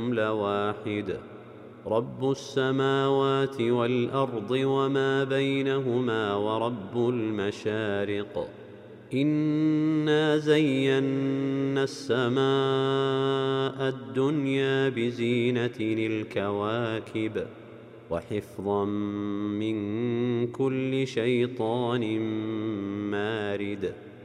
إلهكم لواحد رب السماوات والأرض وما بينهما ورب المشارق إنا زينا السماء الدنيا بزينة الكواكب وحفظا من كل شيطان مارد